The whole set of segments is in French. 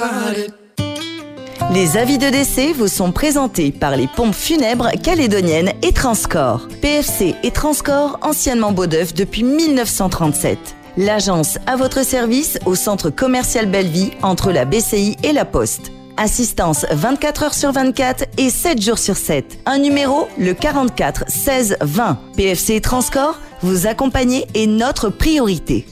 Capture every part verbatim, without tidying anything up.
Les avis de décès vous sont présentés par les pompes funèbres calédoniennes et Transcorps. P F C et Transcorps, anciennement Beaudeuf depuis mille neuf cent trente-sept. L'agence à votre service au centre commercial Belleville entre la B C I et la Poste. Assistance vingt-quatre heures sur vingt-quatre et sept jours sur sept. Un numéro, le quarante-quatre seize vingt. P F C et Transcorps, vous accompagner est notre priorité.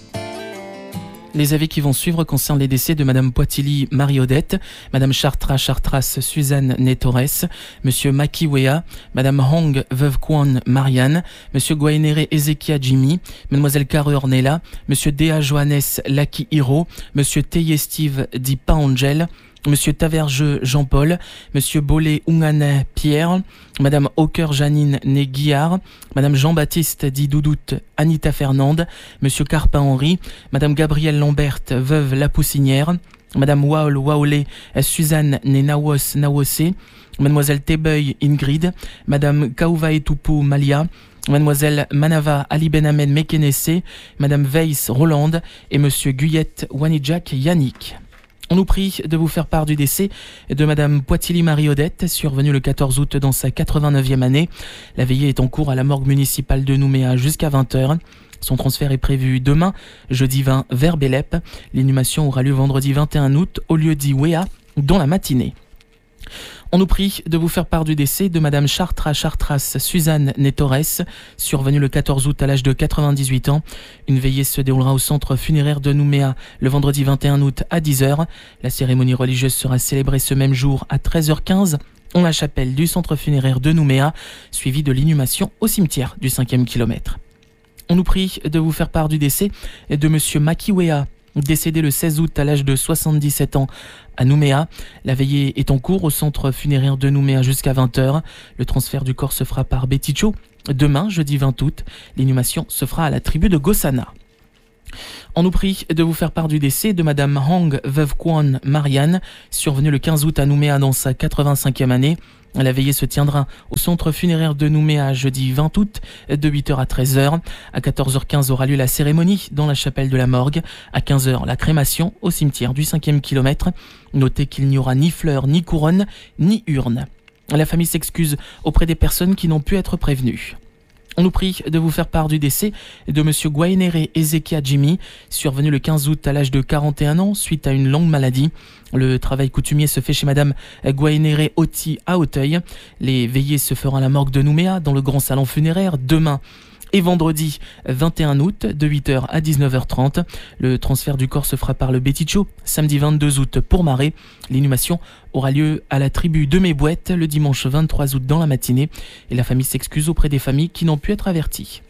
Les avis qui vont suivre concernent les décès de Madame Poitili Marie-Odette, Madame Chartra Chartras Suzanne Netores, Monsieur Maki Wea, Madame Hong Veuve Kwan Marianne, Monsieur Guainere Ezekia Jimmy, Mademoiselle Care Ornella, Monsieur Dea Johannes Laki Hiro, Monsieur Teye Steve Di Paangel, Monsieur Tavergeux Jean-Paul, Monsieur Bollet Ungane Pierre, Madame Hawker Janine Né Guillard, Madame Jean-Baptiste Di Doudoute Anita Fernande, Monsieur Carpin Henri, Madame Gabrielle Lambert Veuve Lapoussinière, Madame Waol Waolé Suzanne Né Nawos Nawosé, Mademoiselle Tebeuil Ingrid, Madame Kauvae Tupu Malia, Mademoiselle Manava Ali Benamed Mekenese, Madame Weiss Roland et Monsieur Guyette Wanidjak Yannick. On nous prie de vous faire part du décès de Madame Poitili Marie-Odette, survenue le quatorze août dans sa quatre-vingt-neuvième année. La veillée est en cours à la morgue municipale de Nouméa jusqu'à vingt heures. Son transfert est prévu demain, jeudi vingt, vers Bélep. L'inhumation aura lieu vendredi vingt et un août au lieu dit Wea, dans la matinée. On nous prie de vous faire part du décès de Madame Chartra Chartras Suzanne Netores, survenue le quatorze août à l'âge de quatre-vingt-dix-huit ans. Une veillée se déroulera au centre funéraire de Nouméa le vendredi vingt et un août à dix heures. La cérémonie religieuse sera célébrée ce même jour à treize heures quinze en la chapelle du centre funéraire de Nouméa, suivie de l'inhumation au cimetière du cinquième kilomètre. On nous prie de vous faire part du décès de Monsieur Maki Wea, décédé le seize août à l'âge de soixante-dix-sept ans à Nouméa. La veillée est en cours au centre funéraire de Nouméa jusqu'à vingt heures. Le transfert du corps se fera par Beticho. Demain, jeudi vingt août, l'inhumation se fera à la tribu de Gossana. On nous prie de vous faire part du décès de Madame Hong Veuve Kwan Marianne, survenue le quinze août à Nouméa dans sa quatre-vingt-cinquième année. La veillée se tiendra au centre funéraire de Nouméa jeudi vingt août de huit heures à treize heures. À quatorze heures quinze aura lieu la cérémonie dans la chapelle de la morgue. À quinze heures, la crémation au cimetière du cinquième kilomètre. Notez qu'il n'y aura ni fleurs, ni couronne, ni urne. La famille s'excuse auprès des personnes qui n'ont pu être prévenues. On nous prie de vous faire part du décès de Monsieur Guainere Ezekia Jimmy, survenu le quinze août à l'âge de quarante et un ans suite à une longue maladie. Le travail coutumier se fait chez Madame Guainere Oti à Auteuil. Les veillées se feront à la morgue de Nouméa dans le grand salon funéraire demain et vendredi vingt et un août de huit heures à dix-neuf heures trente. Le transfert du corps se fera par le Beticho samedi vingt-deux août pour Marais. L'inhumation aura lieu à la tribu de Mébouette le dimanche vingt-trois août dans la matinée et la famille s'excuse auprès des familles qui n'ont pu être averties.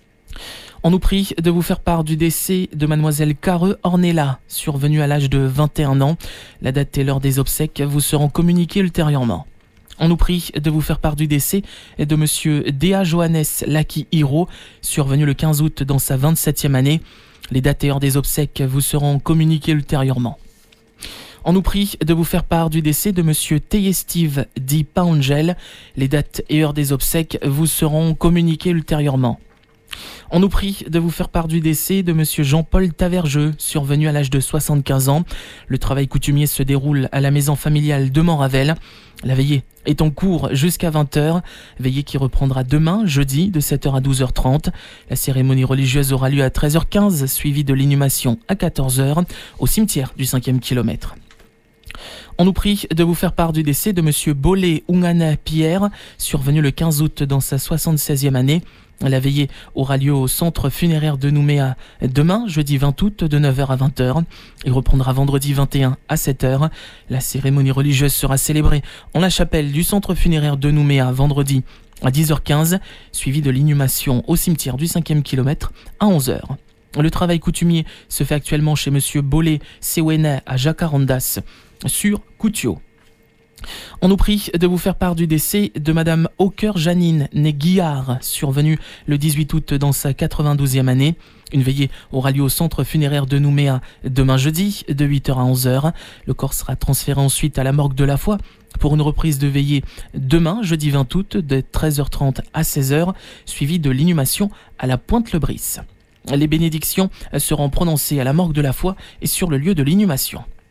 On nous prie de vous faire part du décès de Mademoiselle Care Ornella, survenue à l'âge de vingt et un ans. La date et l'heure des obsèques vous seront communiquées ultérieurement. On nous prie de vous faire part du décès de Monsieur Dea Johannes Laki Hiro, survenu le quinze août dans sa vingt-septième année. Les dates et heures des obsèques vous seront communiquées ultérieurement. On nous prie de vous faire part du décès de Monsieur Teye Steve Di Paangel. Les dates et heures des obsèques vous seront communiquées ultérieurement. On nous prie de vous faire part du décès de Monsieur Jean-Paul Tavergeux, survenu à l'âge de soixante-quinze ans. Le travail coutumier se déroule à la maison familiale de Montravel. La veillée est en cours jusqu'à vingt heures, veillée qui reprendra demain, jeudi, de sept heures à douze heures trente. La cérémonie religieuse aura lieu à treize heures quinze, suivie de l'inhumation à quatorze heures, au cimetière du cinquième kilomètre. On nous prie de vous faire part du décès de Monsieur Bollet Ungane Pierre, survenu le quinze août dans sa soixante-seizième année. La veillée aura lieu au centre funéraire de Nouméa demain, jeudi vingt août, de neuf heures à vingt heures, et reprendra vendredi vingt et un à sept heures. La cérémonie religieuse sera célébrée en la chapelle du centre funéraire de Nouméa vendredi à dix heures quinze, suivie de l'inhumation au cimetière du cinquième kilomètre à onze heures. Le travail coutumier se fait actuellement chez Monsieur Bollet Sewena à Jacarandas, sur Coutio. On nous prie de vous faire part du décès de Madame Hawker Janine Né Guillard, survenue le dix-huit août dans sa quatre-vingt-douzième année. Une veillée aura lieu au centre funéraire de Nouméa demain jeudi de huit heures à onze heures. Le corps sera transféré ensuite à la morgue de la Foi pour une reprise de veillée demain jeudi vingt août de treize heures trente à seize heures, suivie de l'inhumation à la Pointe-le-Brice. Les bénédictions seront prononcées à la morgue de la Foi et sur le lieu de l'inhumation.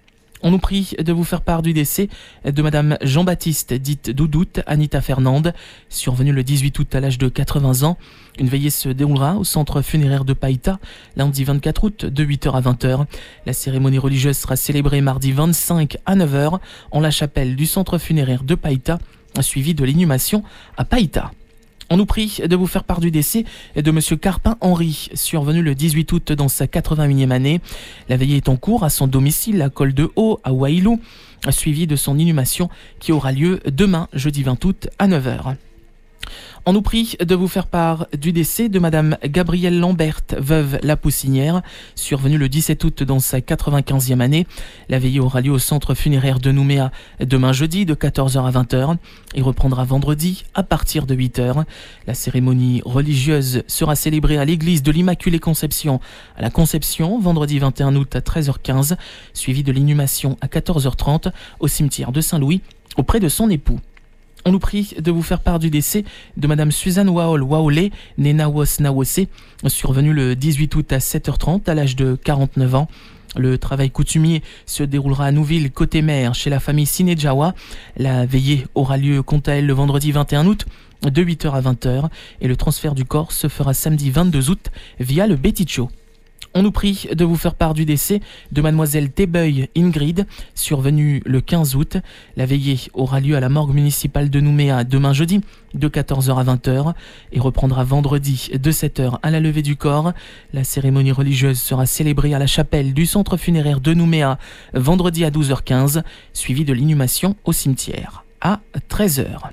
On nous prie de vous faire part du décès de Madame Jean-Baptiste, dite Doudoute, Anita Fernande, survenue le dix-huit août à l'âge de quatre-vingts ans. Une veillée se déroulera au centre funéraire de Païta, lundi vingt-quatre août, de huit heures à vingt heures. La cérémonie religieuse sera célébrée mardi vingt-cinq à neuf heures en la chapelle du centre funéraire de Païta, suivie de l'inhumation à Païta. On nous prie de vous faire part du décès de Monsieur Carpin Henri, survenu le dix-huit août dans sa quatre-vingt-unième année. La veillée est en cours à son domicile à Col de Haut, à Wailou, suivie de son inhumation qui aura lieu demain, jeudi vingt août, à neuf heures. On nous prie de vous faire part du décès de Madame Gabrielle Lambert, veuve La Poussinière, survenue le dix-sept août dans sa quatre-vingt-quinzième année. La veillée aura lieu au centre funéraire de Nouméa demain jeudi de quatorze heures à vingt heures et reprendra vendredi à partir de huit heures. La cérémonie religieuse sera célébrée à l'église de l'Immaculée Conception à la Conception vendredi vingt et un août à treize heures quinze, suivie de l'inhumation à quatorze heures trente au cimetière de Saint-Louis auprès de son époux. On nous prie de vous faire part du décès de Madame Suzanne Waol Waolé, née Nawos Nawosé, survenue le dix-huit août à sept heures trente à l'âge de quarante-neuf ans. Le travail coutumier se déroulera à Nouville, côté mer, chez la famille Sinejawa. La veillée aura lieu, quant à elle, le vendredi vingt et un août, de huit heures à vingt heures, et le transfert du corps se fera samedi vingt-deux août via le Beticho. On nous prie de vous faire part du décès de Mademoiselle Tébeuil Ingrid, survenue le quinze août. La veillée aura lieu à la morgue municipale de Nouméa demain jeudi de quatorze heures à vingt heures et reprendra vendredi de sept heures à la levée du corps. La cérémonie religieuse sera célébrée à la chapelle du centre funéraire de Nouméa vendredi à douze heures quinze, suivie de l'inhumation au cimetière à treize heures.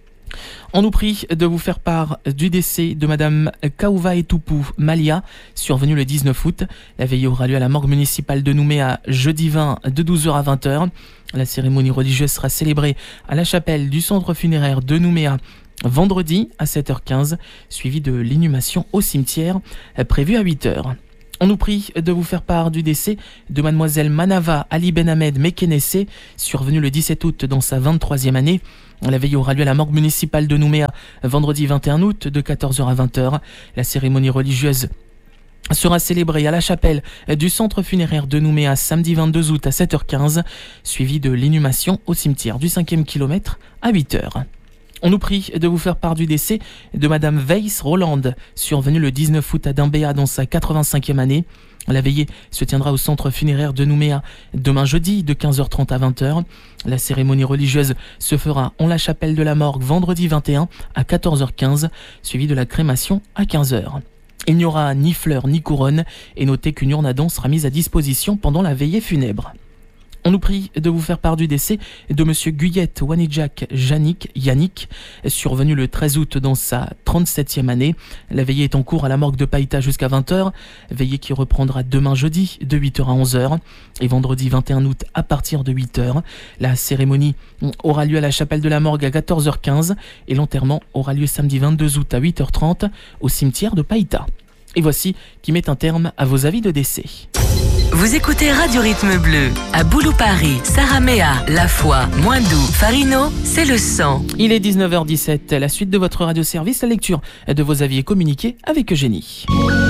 On nous prie de vous faire part du décès de Madame Kauva Etupu Malia, survenue le dix-neuf août. La veillée aura lieu à la morgue municipale de Nouméa jeudi vingt de douze heures à vingt heures. La cérémonie religieuse sera célébrée à la chapelle du centre funéraire de Nouméa vendredi à sept heures quinze, suivie de l'inhumation au cimetière prévue à huit heures. On nous prie de vous faire part du décès de Mademoiselle Manava Ali Ben Ahmed Mekenesse, survenue le dix-sept août dans sa vingt-troisième année. La veillée aura lieu à la morgue municipale de Nouméa vendredi vingt et un août de quatorze heures à vingt heures. La cérémonie religieuse sera célébrée à la chapelle du centre funéraire de Nouméa samedi vingt-deux août à sept heures quinze, suivie de l'inhumation au cimetière du cinquième kilomètre à huit heures. On nous prie de vous faire part du décès de Madame Weiss Roland, survenue le dix-neuf août à Dimbéa dans sa quatre-vingt-cinquième année. La veillée se tiendra au centre funéraire de Nouméa demain jeudi de quinze heures trente à vingt heures. La cérémonie religieuse se fera en la chapelle de la morgue vendredi vingt et un à quatorze heures quinze, suivie de la crémation à quinze heures. Il n'y aura ni fleurs ni couronne et notez qu'une urne à dents sera mise à disposition pendant la veillée funèbre. On nous prie de vous faire part du décès de Monsieur Guyette Wanidjak Yannick, Yannick, survenu le treize août dans sa trente-septième année. La veillée est en cours à la morgue de Païta jusqu'à vingt heures, veillée qui reprendra demain jeudi de huit heures à onze heures et vendredi vingt et un août à partir de huit heures. La cérémonie aura lieu à la chapelle de la morgue à quatorze heures quinze et l'enterrement aura lieu samedi vingt-deux août à huit heures trente au cimetière de Païta. Et voici qui met un terme à vos avis de décès. Vous écoutez Radio Rythme Bleu. À Boulou Paris, Saramea, La Foix, Moindou, Farino, c'est le sang. Il est dix-neuf heures dix-sept. La suite de votre radio-service, la lecture de vos avis et communiqués avec Eugénie.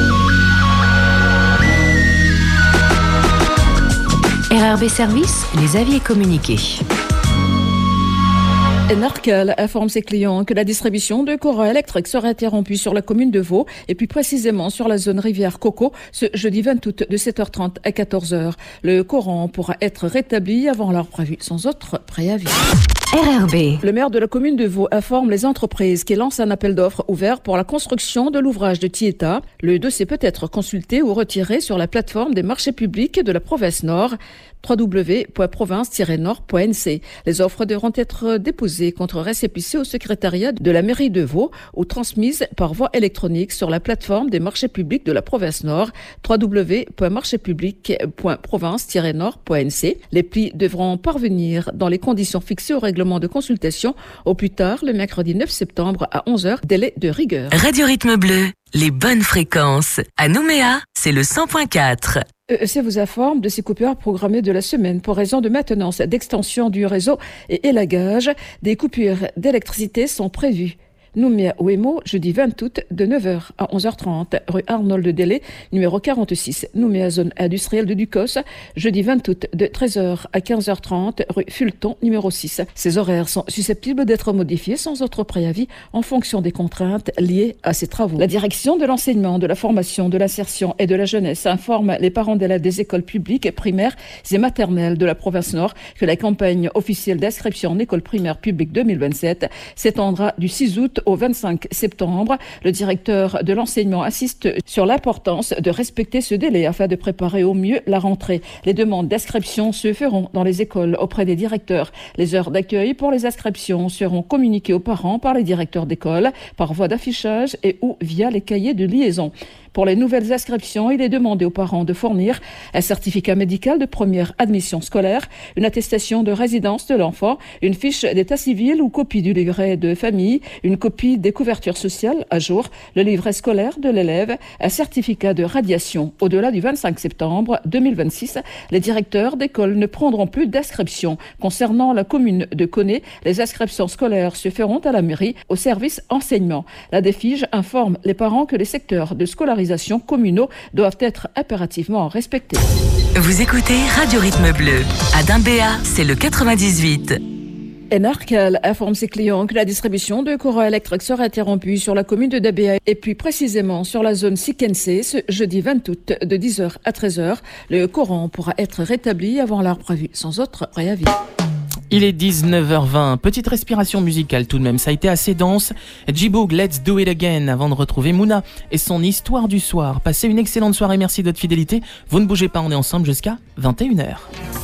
R R B Service, les avis et communiqués. Narcal informe ses clients que la distribution de courant électrique sera interrompue sur la commune de Vaud et plus précisément sur la zone rivière Coco ce jeudi vingt août de sept heures trente à quatorze heures. Le courant pourra être rétabli avant l'heure prévue sans autre préavis. R R B. Le maire de la commune de Vaud informe les entreprises qui lancent un appel d'offres ouvert pour la construction de l'ouvrage de Tieta. Le dossier peut être consulté ou retiré sur la plateforme des marchés publics de la province Nord, w w w point province tiret nord point n c. Les offres devront être déposées contre récépissé au secrétariat de la mairie de Vaud ou transmises par voie électronique sur la plateforme des marchés publics de la province Nord, w w w point marché public point province tiret nord point n c. Les plis devront parvenir dans les conditions fixées au règlement de consultation au plus tard le mercredi neuf septembre à onze heures, délai de rigueur. Radio Rythme Bleu, les bonnes fréquences. À Nouméa, c'est le cent point quatre. E E C vous informe de ces coupures programmées de la semaine pour raison de maintenance, d'extension du réseau et élagage. Des coupures d'électricité sont prévues Nouméa-Ouémo, jeudi vingt août, de neuf heures à onze heures trente, rue Arnold Delay, numéro quarante-six. Nouméa, zone industrielle de Ducos, jeudi vingt août, de treize heures à quinze heures trente, rue Fulton, numéro six. Ces horaires sont susceptibles d'être modifiés sans autre préavis en fonction des contraintes liées à ces travaux. La direction de l'enseignement, de la formation, de l'insertion et de la jeunesse informe les parents d'élèves des écoles publiques, primaires et maternelles de la province Nord que la campagne officielle d'inscription en école primaire publique deux mille vingt-sept s'étendra du six août au vingt-cinq septembre. Le directeur de l'enseignement insiste sur l'importance de respecter ce délai afin de préparer au mieux la rentrée. Les demandes d'inscription se feront dans les écoles auprès des directeurs. Les heures d'accueil pour les inscriptions seront communiquées aux parents par les directeurs d'école, par voie d'affichage et ou via les cahiers de liaison. Pour les nouvelles inscriptions, il est demandé aux parents de fournir un certificat médical de première admission scolaire, une attestation de résidence de l'enfant, une fiche d'état civil ou copie du livret de famille, une copie des couvertures sociales à jour, le livret scolaire de l'élève, un certificat de radiation. Au-delà du vingt-cinq septembre deux mille vingt-six, les directeurs d'école ne prendront plus d'inscription. Concernant la commune de Koné, les inscriptions scolaires se feront à la mairie au service enseignement. La DEFIGE informe les parents que les secteurs de scolarisation communaux doivent être impérativement respectés. Vous écoutez Radio Rythme Bleu. À Dimbéa, c'est le quatre-vingt-dix-huit. Enarcal informe ses clients que la distribution de courant électrique sera interrompue sur la commune de Dabéa et puis précisément sur la zone Sikensé ce jeudi vingt août de dix heures à treize heures. Le courant pourra être rétabli avant l'heure prévue sans autre préavis. Il est dix-neuf heures vingt, petite respiration musicale tout de même, ça a été assez dense. J-Boog, Let's Do It Again, avant de retrouver Mouna et son histoire du soir. Passez une excellente soirée, merci de votre fidélité. Vous ne bougez pas, on est ensemble jusqu'à vingt et une heures.